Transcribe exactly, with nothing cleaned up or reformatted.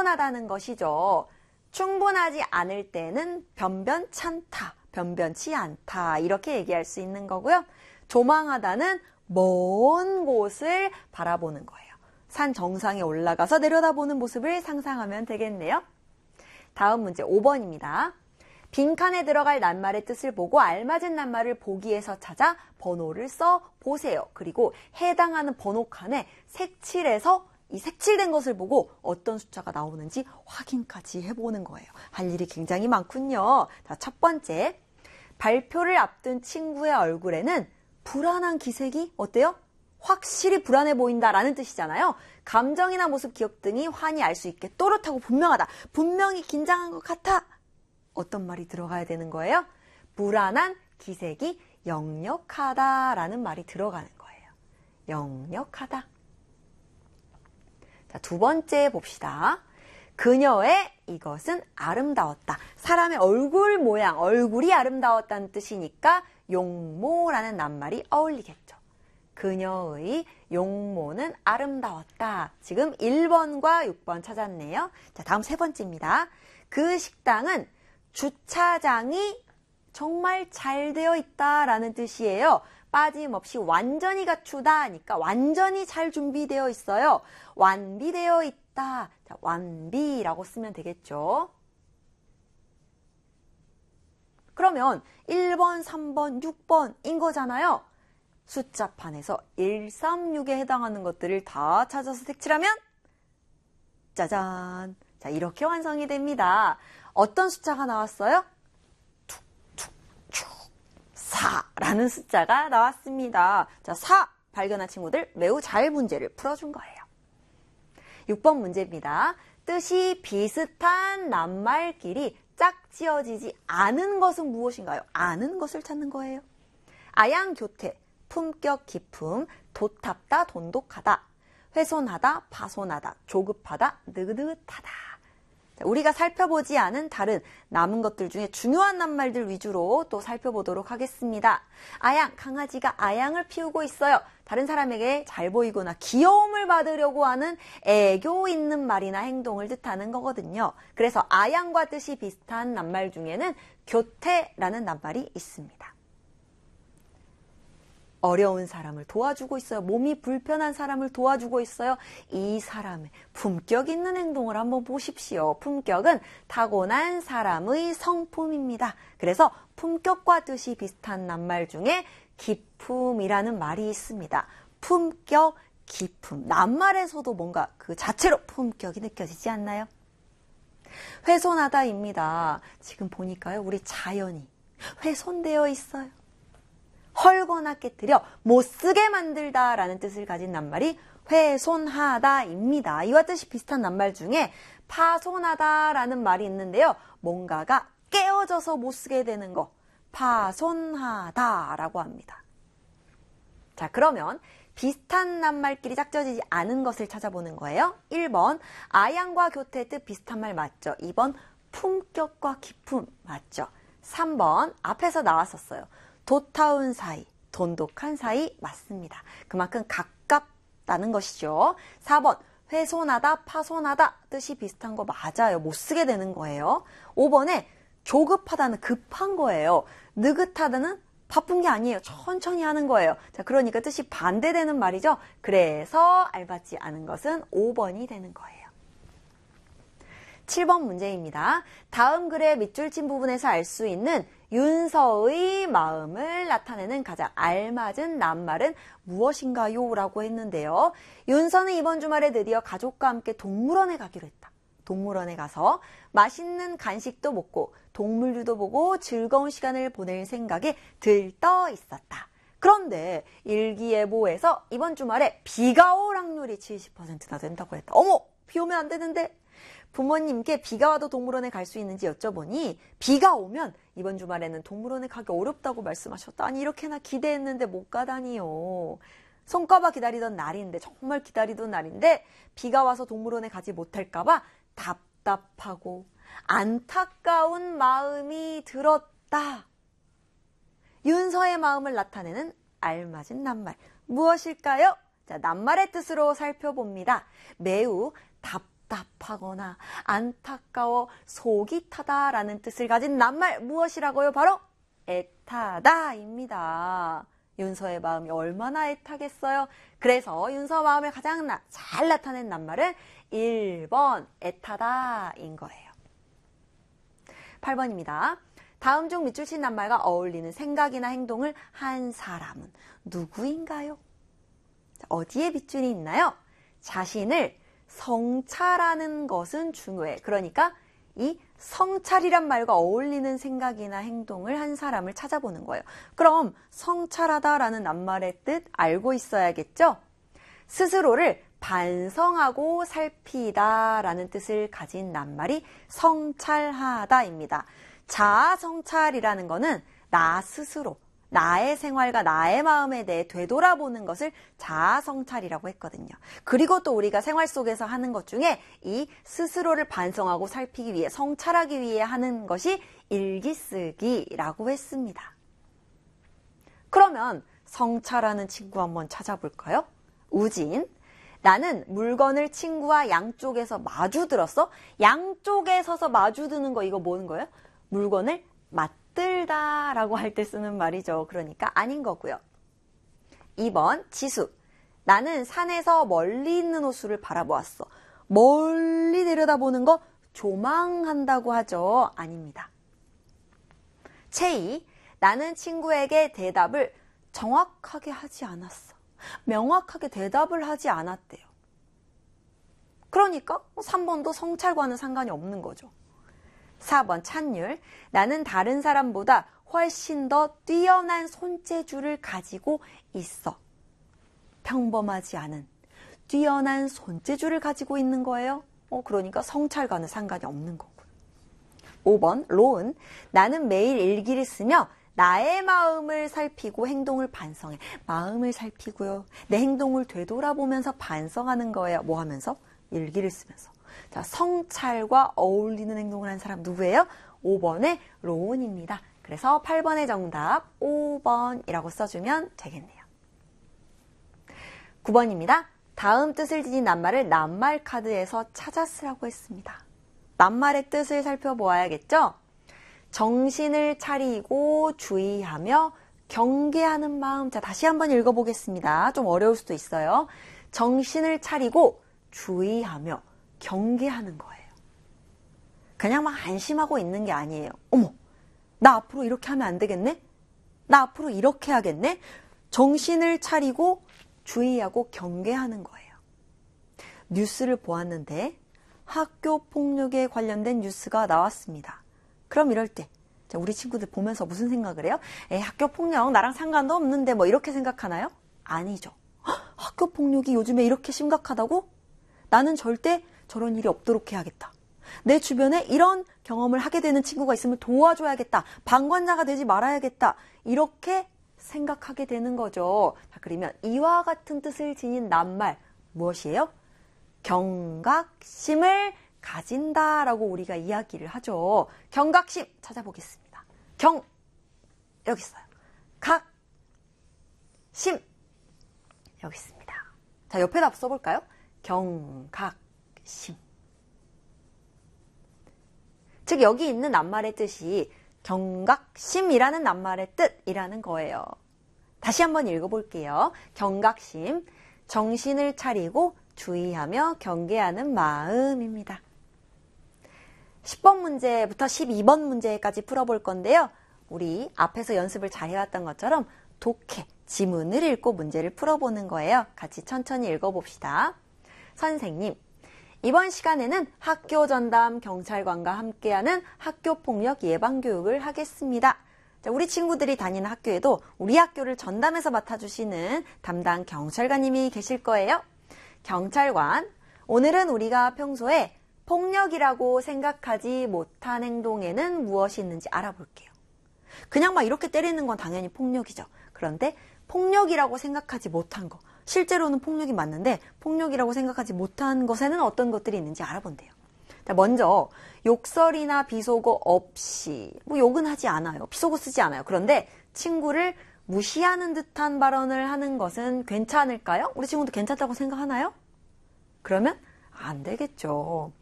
충분하다는 것이죠. 충분하지 않을 때는 변변찮다, 변변치 않다 이렇게 얘기할 수 있는 거고요. 조망하다는 먼 곳을 바라보는 거예요. 산 정상에 올라가서 내려다보는 모습을 상상하면 되겠네요. 다음 문제 오 번입니다. 빈칸에 들어갈 낱말의 뜻을 보고 알맞은 낱말을 보기에서 찾아 번호를 써 보세요. 그리고 해당하는 번호 칸에 색칠해서 이 색칠된 것을 보고 어떤 숫자가 나오는지 확인까지 해보는 거예요. 할 일이 굉장히 많군요. 자, 첫 번째, 발표를 앞둔 친구의 얼굴에는 불안한 기색이 어때요? 확실히 불안해 보인다라는 뜻이잖아요. 감정이나 모습, 기억 등이 환히 알 수 있게 또렷하고 분명하다. 분명히 긴장한 것 같아. 어떤 말이 들어가야 되는 거예요? 불안한 기색이 역력하다라는 말이 들어가는 거예요. 역력하다. 자, 두 번째 봅시다. 그녀의 이것은 아름다웠다. 사람의 얼굴 모양, 얼굴이 아름다웠다는 뜻이니까 용모라는 낱말이 어울리겠죠. 그녀의 용모는 아름다웠다. 지금 일 번과 육 번 찾았네요. 자, 다음 세 번째입니다. 그 식당은 주차장이 정말 잘 되어 있다라는 뜻이에요. 빠짐없이 완전히 갖추다 하니까 완전히 잘 준비되어 있어요. 완비되어 있다. 자, 완비라고 쓰면 되겠죠. 그러면 일 번, 삼 번, 육 번인 거잖아요. 숫자판에서 일, 삼, 육에 해당하는 것들을 다 찾아서 색칠하면 짜잔! 자, 이렇게 완성이 됩니다. 어떤 숫자가 나왔어요? 툭, 툭, 툭, 사라는 숫자가 나왔습니다. 자, 사 발견한 친구들 매우 잘 문제를 풀어준 거예요. 육 번 문제입니다. 뜻이 비슷한 낱말끼리 짝지어지지 않은 것은 무엇인가요? 아는 것을 찾는 거예요. 아양교태, 품격 깊음, 도탑다, 돈독하다, 훼손하다, 파손하다, 조급하다, 느긋하다. 우리가 살펴보지 않은 다른 남은 것들 중에 중요한 낱말들 위주로 또 살펴보도록 하겠습니다. 아양, 강아지가 아양을 피우고 있어요. 다른 사람에게 잘 보이거나 귀여움을 받으려고 하는 애교 있는 말이나 행동을 뜻하는 거거든요. 그래서 아양과 뜻이 비슷한 낱말 중에는 교태라는 낱말이 있습니다. 어려운 사람을 도와주고 있어요. 몸이 불편한 사람을 도와주고 있어요. 이 사람의 품격 있는 행동을 한번 보십시오. 품격은 타고난 사람의 성품입니다. 그래서 품격과 뜻이 비슷한 낱말 중에 기품이라는 말이 있습니다. 품격, 기품. 낱말에서도 뭔가 그 자체로 품격이 느껴지지 않나요? 훼손하다입니다. 지금 보니까요, 우리 자연이 훼손되어 있어요. 헐거나 깨뜨려 못쓰게 만들다라는 뜻을 가진 낱말이 훼손하다입니다. 이와 뜻이 비슷한 낱말 중에 파손하다라는 말이 있는데요. 뭔가가 깨어져서 못쓰게 되는 거, 파손하다라고 합니다. 자, 그러면 비슷한 낱말끼리 짝져지지 않은 것을 찾아보는 거예요. 일 번, 아양과 교태의 뜻 비슷한 말 맞죠? 이 번, 품격과 기품 맞죠? 삼 번, 앞에서 나왔었어요. 도타운 사이, 돈독한 사이 맞습니다. 그만큼 가깝다는 것이죠. 사 번, 훼손하다, 파손하다 뜻이 비슷한 거 맞아요. 못 쓰게 되는 거예요. 오 번에 조급하다는 급한 거예요. 느긋하다는 바쁜 게 아니에요. 천천히 하는 거예요. 자, 그러니까 뜻이 반대되는 말이죠. 그래서 알맞지 않은 것은 오 번이 되는 거예요. 칠 번 문제입니다. 다음 글의 밑줄 친 부분에서 알 수 있는 윤서의 마음을 나타내는 가장 알맞은 낱말은 무엇인가요? 라고 했는데요. 윤서는 이번 주말에 드디어 가족과 함께 동물원에 가기로 했다. 동물원에 가서 맛있는 간식도 먹고 동물들도 보고 즐거운 시간을 보낼 생각에 들떠 있었다. 그런데 일기예보에서 이번 주말에 비가 올 확률이 칠십 퍼센트나 된다고 했다. 어머! 비 오면 안 되는데? 부모님께 비가 와도 동물원에 갈 수 있는지 여쭤보니 비가 오면 이번 주말에는 동물원에 가기 어렵다고 말씀하셨다. 아니 이렇게나 기대했는데 못 가다니요. 손꼽아 기다리던 날인데 정말 기다리던 날인데 비가 와서 동물원에 가지 못할까 봐 답답하고 안타까운 마음이 들었다. 윤서의 마음을 나타내는 알맞은 낱말 무엇일까요? 자, 낱말의 뜻으로 살펴봅니다. 매우 답답 답답하거나 안타까워, 속이 타다라는 뜻을 가진 낱말 무엇이라고요? 바로 애타다입니다. 윤서의 마음이 얼마나 애타겠어요? 그래서 윤서 마음을 가장 나, 잘 나타낸 낱말은 일 번 애타다인 거예요. 팔 번입니다. 다음 중 밑줄 친 낱말과 어울리는 생각이나 행동을 한 사람은 누구인가요? 어디에 밑줄이 있나요? 자신을 성찰하는 것은 중요해. 그러니까 이 성찰이란 말과 어울리는 생각이나 행동을 한 사람을 찾아보는 거예요. 그럼 성찰하다라는 낱말의 뜻 알고 있어야겠죠? 스스로를 반성하고 살피다라는 뜻을 가진 낱말이 성찰하다입니다. 자아 성찰이라는 거는 나 스스로, 나의 생활과 나의 마음에 대해 되돌아보는 것을 자아 성찰이라고 했거든요. 그리고 또 우리가 생활 속에서 하는 것 중에 이 스스로를 반성하고 살피기 위해, 성찰하기 위해 하는 것이 일기쓰기라고 했습니다. 그러면 성찰하는 친구 한번 찾아볼까요? 우진. 나는 물건을 친구와 양쪽에서 마주 들었어. 양쪽에 서서 마주 드는 거 이거 뭐는 거예요? 물건을 맞들다 라고 할 때 쓰는 말이죠. 그러니까 아닌 거고요. 이 번 지수. 나는 산에서 멀리 있는 호수를 바라보았어. 멀리 내려다보는 거 조망한다고 하죠. 아닙니다. 채이. 나는 친구에게 대답을 정확하게 하지 않았어. 명확하게 대답을 하지 않았대요. 그러니까 삼 번도 성찰과는 상관이 없는 거죠. 사 번 찬율. 나는 다른 사람보다 훨씬 더 뛰어난 손재주를 가지고 있어. 평범하지 않은 뛰어난 손재주를 가지고 있는 거예요. 어, 그러니까 성찰과는 상관이 없는 거고요. 오 번 로은. 나는 매일 일기를 쓰며 나의 마음을 살피고 행동을 반성해. 마음을 살피고요. 내 행동을 되돌아보면서 반성하는 거예요. 뭐 하면서? 일기를 쓰면서. 자, 성찰과 어울리는 행동을 한 사람 누구예요? 오 번의 로운입니다. 그래서 팔 번의 정답 오 번이라고 써주면 되겠네요. 구 번입니다. 다음 뜻을 지닌 낱말을 낱말 카드에서 찾아 쓰라고 했습니다. 낱말의 뜻을 살펴보아야겠죠? 정신을 차리고 주의하며 경계하는 마음. 자, 다시 한번 읽어보겠습니다. 좀 어려울 수도 있어요. 정신을 차리고 주의하며 경계하는 거예요. 그냥 막 안심하고 있는 게 아니에요. 어머, 나 앞으로 이렇게 하면 안 되겠네? 나 앞으로 이렇게 하겠네? 정신을 차리고 주의하고 경계하는 거예요. 뉴스를 보았는데 학교 폭력에 관련된 뉴스가 나왔습니다. 그럼 이럴 때 우리 친구들 보면서 무슨 생각을 해요? 에이, 학교 폭력 나랑 상관도 없는데 뭐 이렇게 생각하나요? 아니죠. 헉, 학교 폭력이 요즘에 이렇게 심각하다고? 나는 절대 저런 일이 없도록 해야겠다. 내 주변에 이런 경험을 하게 되는 친구가 있으면 도와줘야겠다. 방관자가 되지 말아야겠다. 이렇게 생각하게 되는 거죠. 자, 그러면 이와 같은 뜻을 지닌 낱말 무엇이에요? 경각심을 가진다라고 우리가 이야기를 하죠. 경각심 찾아보겠습니다. 경 여기 있어요. 각 심 여기 있습니다. 자, 옆에다 써볼까요? 경각심. 즉 여기 있는 낱말의 뜻이 경각심이라는 낱말의 뜻이라는 거예요. 다시 한번 읽어볼게요. 경각심, 정신을 차리고 주의하며 경계하는 마음입니다. 십 번 문제부터 십이 번 문제까지 풀어볼 건데요. 우리 앞에서 연습을 잘 해왔던 것처럼 독해, 지문을 읽고 문제를 풀어보는 거예요. 같이 천천히 읽어봅시다. 선생님, 이번 시간에는 학교 전담 경찰관과 함께하는 학교폭력 예방교육을 하겠습니다. 자, 우리 친구들이 다니는 학교에도 우리 학교를 전담해서 맡아주시는 담당 경찰관님이 계실 거예요. 경찰관, 오늘은 우리가 평소에 폭력이라고 생각하지 못한 행동에는 무엇이 있는지 알아볼게요. 그냥 막 이렇게 때리는 건 당연히 폭력이죠. 그런데 폭력이라고 생각하지 못한 거, 실제로는 폭력이 맞는데 폭력이라고 생각하지 못한 것에는 어떤 것들이 있는지 알아본대요. 자, 먼저 욕설이나 비속어 없이, 뭐 욕은 하지 않아요. 비속어 쓰지 않아요. 그런데 친구를 무시하는 듯한 발언을 하는 것은 괜찮을까요? 우리 친구도 괜찮다고 생각하나요? 그러면 안 되겠죠.